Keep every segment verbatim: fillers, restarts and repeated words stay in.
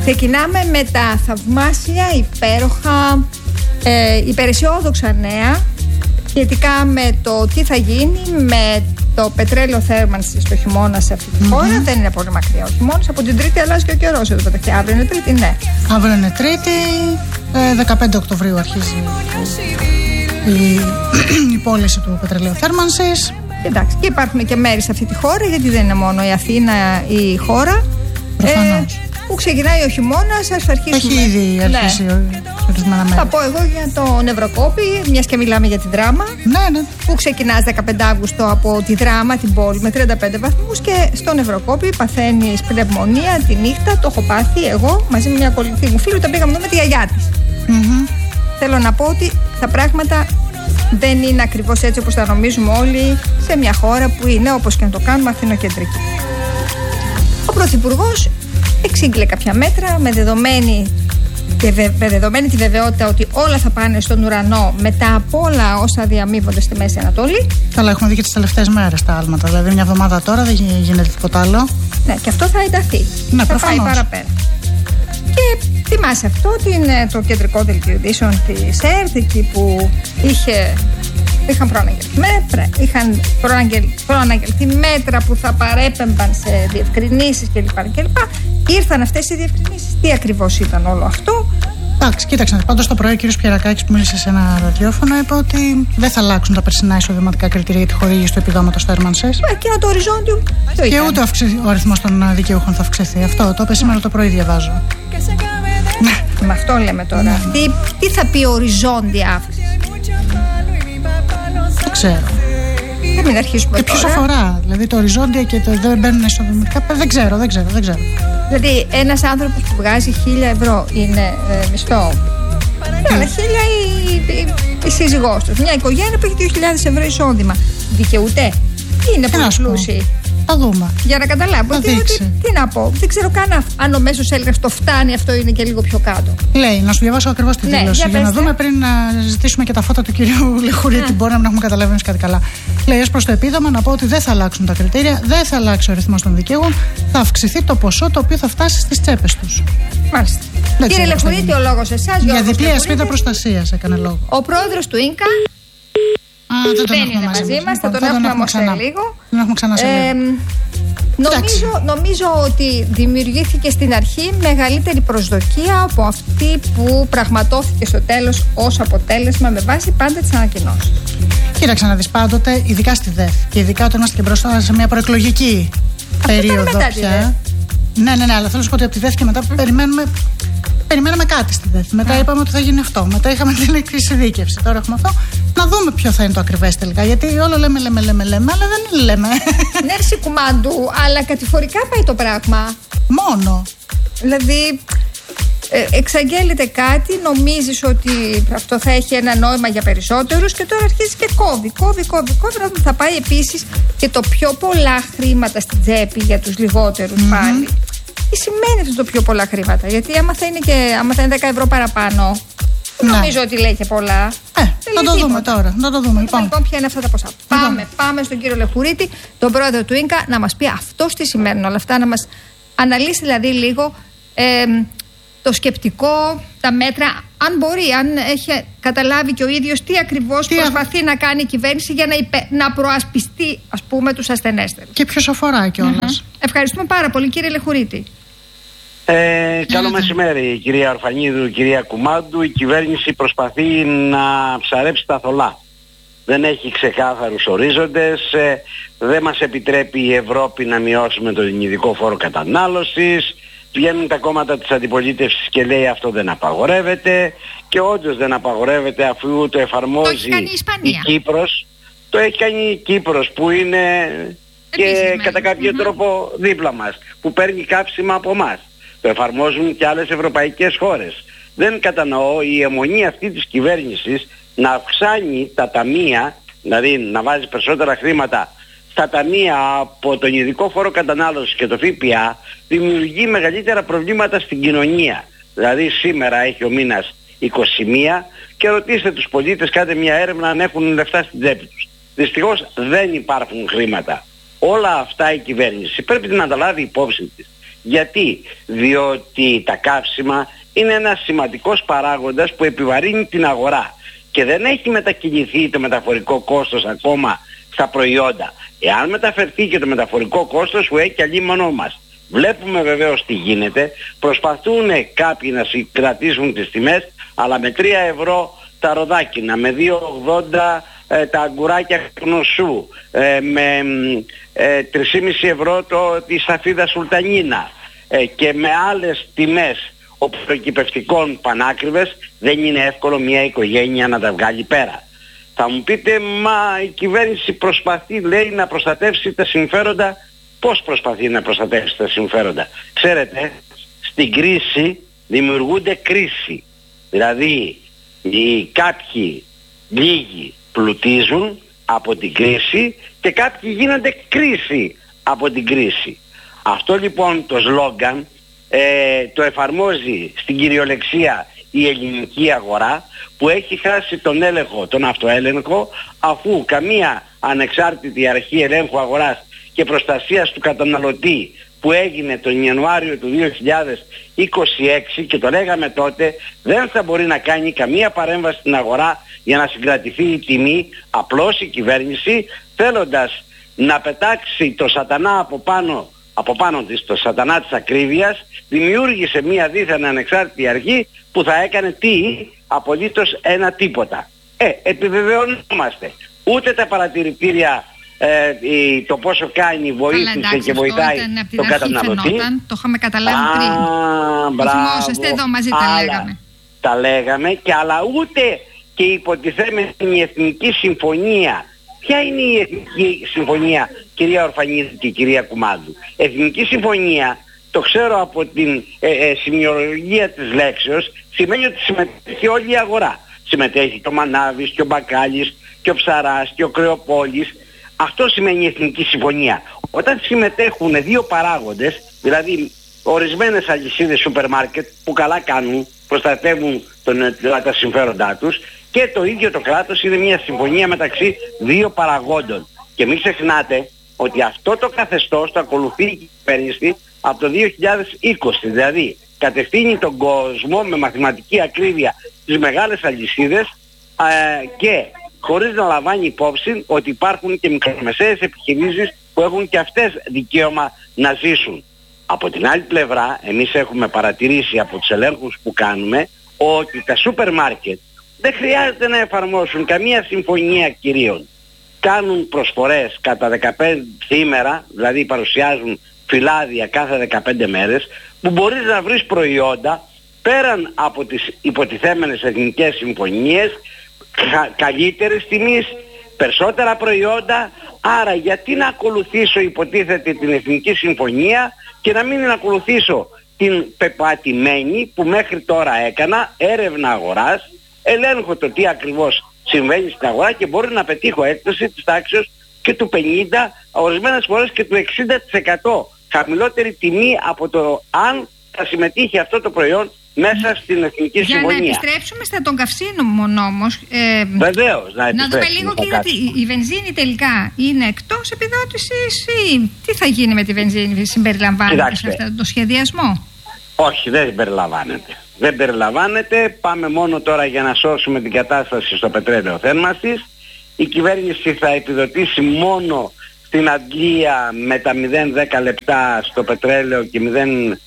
Ξεκινάμε με τα θαυμάσια, υπέροχα, ε, υπεραισιόδοξα νέα σχετικά με το τι θα γίνει με το πετρέλαιο θέρμανσης στο χειμώνα σε αυτή τη mm-hmm. χώρα. Δεν είναι πολύ μακριά ο χειμώνας. Από την Τρίτη αλλάζει και ο καιρός εδώ πέρα. Αύριο είναι Τρίτη, ναι. Αύριο είναι Τρίτη, ε, δεκαπέντε Οκτωβρίου αρχίζει η, η πώληση του πετρελαίου θέρμανσης. Εντάξει, και υπάρχουν και μέρη σε αυτή τη χώρα, γιατί δεν είναι μόνο η Αθήνα η χώρα. Προφανώς. Ε, που ξεκινάει ο χειμώνας, ας αρχίσουμε. Έχει ήδη αρχίσει ναι. ορισμένα μέρη. Θα πω εγώ για τον Ευρωκόπη, μιας και μιλάμε για τη Δράμα. Ναι, ναι. Που ξεκινάς δεκαπέντε Αυγούστου από τη Δράμα, την πόλη, με τριάντα πέντε βαθμούς και στον Ευρωκόπη παθαίνεις πνευμονία τη νύχτα. Το έχω πάθει εγώ μαζί με μια κολλητή μου φίλη, τα πήγαμε εδώ με τη γιαγιά της. Mm-hmm. Θέλω να πω ότι τα πράγματα δεν είναι ακριβώς έτσι όπως τα νομίζουμε όλοι σε μια χώρα που είναι, όπως και να το κάνουμε, αθηνοκεντρική. Ο Πρωθυπουργός εξήγηλε κάποια μέτρα με δεδομένη, και βε, με δεδομένη τη βεβαιότητα ότι όλα θα πάνε στον ουρανό μετά από όλα όσα διαμείβονται στη Μέση Ανατολή. Καλά, έχουμε δει και τις τελευταίες μέρες τα άλματα. Δηλαδή, μια εβδομάδα τώρα δεν γίνεται τίποτα άλλο. Ναι, και αυτό θα ενταθεί. Ναι, θα προφανώς. πάει παραπέρα. Και θυμάσαι αυτό ότι είναι το κεντρικό δελτίο ειδήσεων της ΕΡΤ, εκεί που είχε. Είχαν προαναγγελθεί μέτρα, είχαν προαναγγελθεί μέτρα που θα παρέπεμπαν σε διευκρινήσεις κλπ. κλπ. Ήρθαν αυτές οι διευκρινήσεις. Τι ακριβώς ήταν όλο αυτό? Εντάξει, κοίταξε. Πάντως το πρωί ο κ. Πιερακάκης που μίλησε σε ένα ραδιόφωνο είπε ότι δεν θα αλλάξουν τα περσινά εισοδηματικά κριτήρια για τη χορήγηση του επιδόματος θέρμανσης. Εκείνο το οριζόντιο. Και ούτε ο αριθμός των δικαιούχων θα αυξηθεί. Αυτό το είπε σήμερα το πρωί, διαβάζω. Με αυτό λέμε τώρα. Ναι. Τι, τι θα πει οριζόντια αύξηση? Δεν ξέρω. Δεν μην αρχίσουμε. Και ποιος αφορά, δηλαδή το οριζόντια και το δεν μπαίνουν εισοδηματικά. Δεν ξέρω, δεν ξέρω, δεν ξέρω. Δηλαδή ένας άνθρωπος που βγάζει χίλια ευρώ είναι ε, μισθό. Ναι, αλλά χίλια η, η, η σύζυγός τους. Μια οικογένεια που έχει δύο χιλιάδες ευρώ εισόδημα. Δικαιούται? Είναι πολύ πλούσιοι. Θα δούμε. Για να καταλάβω. Θα τι, τι, τι να πω. Δεν ξέρω καν αν ο μέσος έλεγχος το φτάνει, αυτό είναι και λίγο πιο κάτω. Λέει, να σου διαβάσω ακριβώς τη ναι, δήλωση. Για, για να δούμε πριν να ζητήσουμε και τα φώτα του κυρίου Λεχουρίτη. Μπορεί να μην έχουμε καταλάβει εμείς κάτι καλά. Λέει, ως προς το επίδομα, να πω ότι δεν θα αλλάξουν τα κριτήρια, δεν θα αλλάξει ο αριθμός των δικαίων, θα αυξηθεί το ποσό το οποίο θα φτάσει στις τσέπες τους. Μάλιστα. Δεν Κύριε Λεχουρίτη, ο λόγος εσάς. Για διπλή ασπίδα προστασίας έκανε λόγο. Ο πρόεδρος του Ίνκα. Α, δεν, δεν είναι μαζί, μαζί μας, θα τον δεν έχουμε όμως σε λίγο. Δεν έχουμε ξανά σε ε, λίγο. Νομίζω, νομίζω ότι δημιουργήθηκε στην αρχή μεγαλύτερη προσδοκία από αυτή που πραγματώθηκε στο τέλος ως αποτέλεσμα με βάση πάντα τις ανακοινώσεις. Κοίταξε να δεις, πάντοτε, ειδικά στη ΔΕΘ και ειδικά όταν είμαστε και μπροστά σε μια προεκλογική αυτό περίοδο πια. Ναι, ναι, ναι, αλλά θέλω να σου πω ότι από τη ΔΕΘ και μετά περιμένουμε. Περιμέναμε κάτι στη ΔΕΘ. Μετά yeah. είπαμε ότι θα γίνει αυτό. Μετά είχαμε την εξειδίκευση. Τώρα έχουμε αυτό. Να δούμε ποιο θα είναι το ακριβές τελικά. Γιατί όλο λέμε, λέμε, λέμε, λέμε, αλλά δεν λέμε. Νέρση κουμάντου, αλλά κατηφορικά πάει το πράγμα. Μόνο. Δηλαδή, ε, εξαγγέλλεται κάτι, νομίζεις ότι αυτό θα έχει ένα νόημα για περισσότερους και τώρα αρχίζει και κόβει, κόβει, κόβει, κόβει. Θα πάει επίσης και το πιο πολλά χρήματα στην τσέπη για τους λιγότερους mm-hmm. πάλι. Τι σημαίνει αυτό το πιο πολλά χρήματα? Γιατί άμα θα είναι, και, άμα θα είναι δέκα ευρώ παραπάνω, δεν ναι. νομίζω ότι λέει και πολλά. Ε, θα το δούμε τώρα. Να το δούμε. Λοιπόν, λοιπόν ποια είναι αυτά τα ποσά. Λοιπόν. Πάμε, πάμε στον κύριο Λεχουρίτη, τον πρόεδρο του Ίνκα, να μας πει αυτό τι σημαίνουν όλα αυτά, να μας αναλύσει δηλαδή λίγο ε, το σκεπτικό, τα μέτρα, αν μπορεί, αν έχει καταλάβει και ο ίδιος τι ακριβώς τι προσπαθεί α... να κάνει η κυβέρνηση για να, υπε... να προασπιστεί, ας πούμε, τους ασθενέστερους. Και ποιος αφορά κιόλας. Mm-hmm. Ευχαριστούμε πάρα πολύ, κύριε Λεχουρίτη. Ε, καλό μεσημέρι, κυρία Ορφανίδου, κυρία Κουμάντου. Η κυβέρνηση προσπαθεί να ψαρέψει τα θολά. Δεν έχει ξεκάθαρους ορίζοντες, ε, δεν μας επιτρέπει η Ευρώπη να μειώσουμε τον ειδικό φόρο κατανάλωσης. Βγαίνουν τα κόμματα της αντιπολίτευσης και λέει αυτό δεν απαγορεύεται, και όντως δεν απαγορεύεται αφού το εφαρμόζει το η, η Κύπρος. Το έχει κάνει η Κύπρος που είναι και κατά κάποιο mm-hmm. τρόπο δίπλα μας, που παίρνει κάψιμα από εμάς. Το εφαρμόζουν και άλλες ευρωπαϊκές χώρες. Δεν κατανοώ η αιμονή αυτή της κυβέρνησης να αυξάνει τα ταμεία, δηλαδή να βάζει περισσότερα χρήματα στα ταμεία από τον ειδικό φόρο κατανάλωσης και το ΦΠΑ, δημιουργεί μεγαλύτερα προβλήματα στην κοινωνία. Δηλαδή σήμερα έχει ο μήνας είκοσι μία και ρωτήστε τους πολίτες, κάντε μια έρευνα αν έχουν λεφτά στην τσέπη τους. Δυστυχώς δεν υπάρχουν χρήματα. Όλα αυτά η κυβέρνηση πρέπει να τα λάβει υπόψη της. Γιατί? Διότι τα καύσιμα είναι ένας σημαντικός παράγοντας που επιβαρύνει την αγορά και δεν έχει μετακινηθεί το μεταφορικό κόστος ακόμα στα προϊόντα. Εάν μεταφερθεί και το μεταφορικό κόστος, σου έχει αλλήμωνο μας. Βλέπουμε βεβαίως τι γίνεται. Προσπαθούν κάποιοι να συγκρατήσουν τις τιμές, αλλά με τρία ευρώ τα ροδάκινα, με δύο ογδόντα ε, τα αγκουράκια γνωσού, ε, με ε, τρία κόμμα πέντε ευρώ το, τη σταφίδα σουλτανίνα ε, και με άλλες τιμές οπλοκυπευτικών πανάκριβες, δεν είναι εύκολο μια οικογένεια να τα βγάλει πέρα. Θα μου πείτε, μα η κυβέρνηση προσπαθεί, λέει, να προστατεύσει τα συμφέροντα. Πώς προσπαθεί να προστατεύσει τα συμφέροντα? Ξέρετε, στην κρίση δημιουργούνται κρίση. Δηλαδή, οι κάποιοι λίγοι πλουτίζουν από την κρίση και κάποιοι γίνονται κρίση από την κρίση. Αυτό λοιπόν το σλόγγαν ε, το εφαρμόζει στην κυριολεξία η ελληνική αγορά, που έχει χάσει τον έλεγχο, τον αυτοέλεγχο, αφού καμία ανεξάρτητη αρχή ελέγχου αγοράς και προστασίας του καταναλωτή που έγινε τον Ιανουάριο του δύο χιλιάδες είκοσι έξι, και το λέγαμε τότε, δεν θα μπορεί να κάνει καμία παρέμβαση στην αγορά για να συγκρατηθεί η τιμή. Απλώς η κυβέρνηση, θέλοντας να πετάξει το σατανά από πάνω, από πάνω της, το σατανά της ακρίβειας, δημιούργησε μία δίθεν ανεξάρτητη αρχή που θα έκανε τι? Απολύτως ένα τίποτα. Ε, επιβεβαιωνόμαστε. Ούτε τα παρατηρητήρια ε, η, το πόσο κάνει βοήθησε. Αλλά, εντάξει, και βοηθάει τον καταναλωτή. Φαινόταν, το είχαμε καταλάβει Α, πριν. Μπράβο. Θυμόσαστε, εδώ μαζί τα άλλα, λέγαμε. Τα λέγαμε, και αλλά ούτε και υποτιθέμενη εθνική συμφωνία. Ποια είναι η εθνική συμφωνία, κυρία Ορφανίδη και κυρία Κουμάντου? Εθνική συμφωνία, το ξέρω από την ε, ε, σημειολογία της λέξεως, σημαίνει ότι συμμετέχει όλη η αγορά. Συμμετέχει και ο Μανάβης και ο Μπακάλης και ο Ψαράς και ο Κρεοπόλης. Αυτό σημαίνει εθνική συμφωνία. Όταν συμμετέχουν δύο παράγοντες, δηλαδή ορισμένες αλυσίδες σούπερ μάρκετ που καλά κάνουν, προστατεύουν τον, τα συμφέροντά τους, και το ίδιο το κράτος, είναι μια συμφωνία μεταξύ δύο παραγόντων. Και μην ξεχνάτε ότι αυτό το καθεστώς το ακολουθεί η κυβέρνηση από το δύο χιλιάδες είκοσι. Δηλαδή κατευθύνει τον κόσμο με μαθηματική ακρίβεια τις μεγάλες αλυσίδες ε, και χωρίς να λαμβάνει υπόψη ότι υπάρχουν και μικρομεσαίες επιχειρήσεις που έχουν και αυτές δικαίωμα να ζήσουν. Από την άλλη πλευρά, εμείς έχουμε παρατηρήσει από τους ελέγχους που κάνουμε ότι τα σούπερ μάρκετ δεν χρειάζεται να εφαρμόσουν καμία συμφωνία κυρίων. Κάνουν προσφορές κατά δεκαπέντε ημέρα, δηλαδή παρουσιάζουν φυλάδια κάθε δεκαπέντε μέρες, που μπορείς να βρεις προϊόντα πέραν από τις υποτιθέμενες εθνικές συμφωνίες, κα, καλύτερης τιμής, περισσότερα προϊόντα. Άρα γιατί να ακολουθήσω, υποτίθεται, την εθνική συμφωνία και να μην ακολουθήσω την πεπατημένη που μέχρι τώρα έκανα, έρευνα αγοράς, ελέγχω το τι ακριβώς συμβαίνει στην αγορά και μπορώ να πετύχω έκπτωση της τάξης και του πενήντα, ορισμένες φορές και του εξήντα τοις εκατό χαμηλότερη τιμή από το αν θα συμμετείχε αυτό το προϊόν μέσα στην εθνική Για συμφωνία. Να επιστρέψουμε στα των καυσίμων όμως. Ε, Βεβαίως, να, να δούμε λίγο και γιατί η, η βενζίνη τελικά είναι εκτός επιδότησης ή τι θα γίνει με τη βενζίνη, συμπεριλαμβάνεται Κοιτάξτε. σε αυτό το σχεδιασμό? Όχι, δεν περιλαμβάνεται. Δεν περιλαμβάνεται. Πάμε μόνο τώρα για να σώσουμε την κατάσταση στο πετρέλαιο θέρμανσης της. Η κυβέρνηση θα επιδοτήσει μόνο στην Αγγλία με τα μηδέν κόμμα δέκα λεπτά στο πετρέλαιο και μηδέν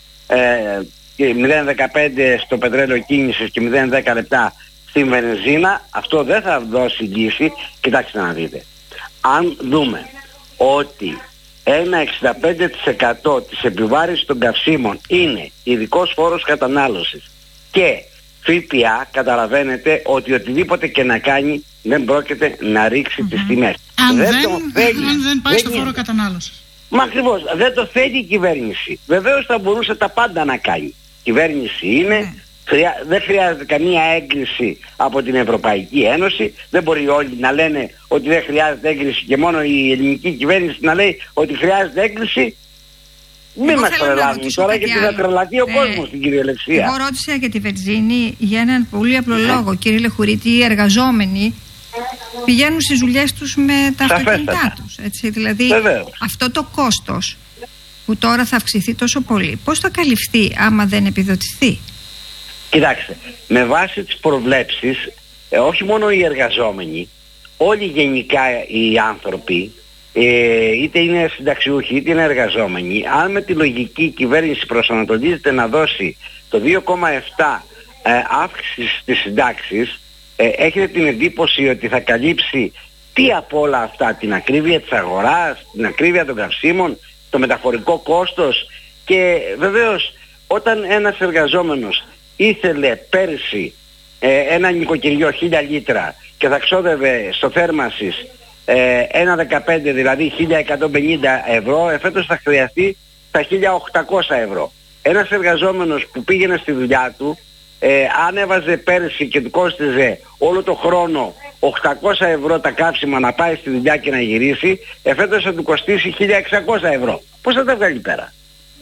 κόμμα δεκαπέντε στο πετρέλαιο κίνησης και μηδέν κόμμα δέκα λεπτά στην βενζίνα. Αυτό δεν θα δώσει λύση. Κοιτάξτε να δείτε. Αν δούμε ότι ένα εξήντα πέντε τοις εκατό της επιβάρησης των καυσίμων είναι ειδικός φόρος κατανάλωσης και ΦΠΑ, καταλαβαίνετε ότι οτιδήποτε και να κάνει δεν πρόκειται να ρίξει mm-hmm. τις τιμές. Αν δεν, δεν, θέλει, αν δεν πάει δεν στο φόρο κατανάλωσης. Μα ακριβώς, δεν το θέλει η κυβέρνηση. Βεβαίως θα μπορούσε τα πάντα να κάνει. Η κυβέρνηση είναι, mm. χρειά, δεν χρειάζεται καμία έγκριση από την Ευρωπαϊκή Ένωση. Δεν μπορεί όλοι να λένε ότι δεν χρειάζεται έγκριση και μόνο η ελληνική κυβέρνηση να λέει ότι χρειάζεται έγκριση. Μην μας τρελάνουν τώρα, γιατί θα τρελαθεί ο ε, κόσμος στην κυριολεξία. Εγώ ρώτησα για τη βενζίνη για έναν πολύ απλό ε. λόγο. Κύριε Λεχουρίτη, οι εργαζόμενοι πηγαίνουν στις δουλειές τους με τα αυτοκίνητά τους. Έτσι, δηλαδή, Βεβαίως. αυτό το κόστος που τώρα θα αυξηθεί τόσο πολύ, πώς θα καλυφθεί άμα δεν επιδοτηθεί? Κοιτάξτε, με βάση τις προβλέψεις, ε, όχι μόνο οι εργαζόμενοι, όλοι γενικά οι άνθρωποι, ε, είτε είναι συνταξιούχοι είτε είναι εργαζόμενοι, αν με τη λογική η κυβέρνηση προσανατολίζεται να δώσει το δύο κόμμα επτά ε, αύξηση στις συντάξεις, ε, έχετε την εντύπωση ότι θα καλύψει τι από όλα αυτά? Την ακρίβεια της αγοράς, την ακρίβεια των καυσίμων, το μεταφορικό κόστος. Και βεβαίως όταν ένας εργαζόμενος ήθελε πέρσι ε, ένα νοικοκυριό χίλια λίτρα και θα ξόδευε στο θέρμανσης ε, ένα δεκαπέντε, δηλαδή χίλια εκατόν πενήντα ευρώ, εφέτος θα χρειαστεί τα χίλια οκτακόσια ευρώ. Ένας εργαζόμενος που πήγαινε στη δουλειά του, ε, αν έβαζε πέρσι και του κόστιζε όλο το χρόνο οκτακόσια ευρώ τα καύσιμα να πάει στη δουλειά και να γυρίσει, εφέτος θα του κοστίσει χίλια εξακόσια ευρώ. Πώς θα τα βγάλει πέρα?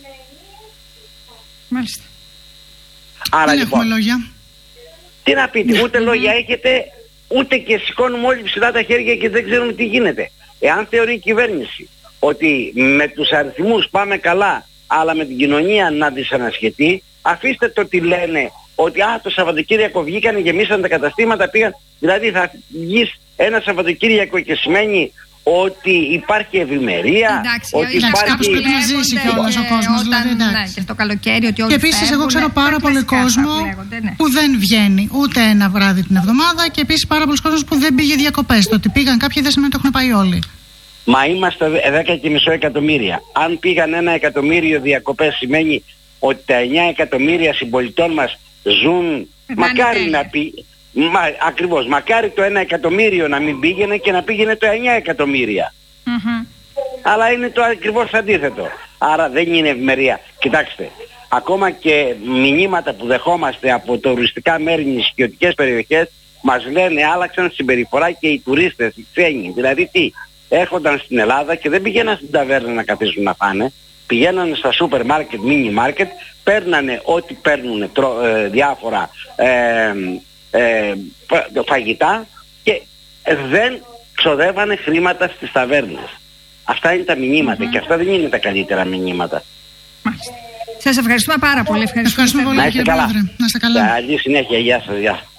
Μάλιστα. Άρα δεν λοιπόν, έχουμε λόγια. τι να πείτε, ούτε λόγια έχετε, ούτε και σηκώνουμε όλοι ψηλά τα χέρια και δεν ξέρουμε τι γίνεται. Εάν θεωρεί η κυβέρνηση ότι με τους αριθμούς πάμε καλά, αλλά με την κοινωνία να δυσανασχετεί, αφήστε το τι λένε, ότι α, το Σαββατοκύριακο βγήκαν, γεμίσαν τα καταστήματα, πήγαν. Δηλαδή θα βγεις ένα Σαββατοκύριακο και σημαίνει ότι υπάρχει ευημερία, εντάξει, ότι εντάξει, υπάρχει... κάπως πρέπει να ζήσει και όλος ο κόσμος, δηλαδή, εντάξει. Ναι, και το καλοκαίρι ότι όλοι Και επίσης εγώ ξέρω πάρα πολύ κόσμο ναι. που δεν βγαίνει ούτε ένα βράδυ την εβδομάδα, και επίσης πάρα πολλοί κόσμος που δεν πήγε διακοπές. Το ότι πήγαν κάποιοι δεν σημαίνει ότι έχουν πάει όλοι. Μα είμαστε δέκα και μισό εκατομμύρια. Αν πήγαν ένα εκατομμύριο διακοπές, σημαίνει ότι τα εννιά εκατομμύρια συμπολιτών μας ζουν. Μακάρι να πει, μα, ακριβώς, μακάρι το ένα εκατομμύριο να μην πήγαινε και να πήγαινε το εννιά εκατομμύρια. Mm-hmm. Αλλά είναι το ακριβώς αντίθετο. Άρα δεν είναι ευημερία. Κοιτάξτε, ακόμα και μηνύματα που δεχόμαστε από τουριστικά μέρη, νησιωτικές περιοχές, μας λένε άλλαξαν συμπεριφορά και οι τουρίστες, οι ξένοι. Δηλαδή τι, έρχονταν στην Ελλάδα και δεν πηγαίναν στην ταβέρνα να καθίσουν να φάνε, πηγαίνανε στα σούπερ μάρκετ, μίνι μάρκετ, παίρνανε ό,τι παίρνουν ε, διάφορα ε, ε, φαγητά και δεν ξοδεύανε χρήματα στις ταβέρνες. Αυτά είναι τα μηνύματα mm-hmm. και αυτά δεν είναι τα καλύτερα μηνύματα. Μάλιστα. Σας ευχαριστούμε πάρα πολύ. Ευχαριστούμε, ευχαριστούμε πολύ, να είστε κύριε καλά. Πρόεδρε. Να είστε καλά. Καλή συνέχεια. Γεια σας. Γεια.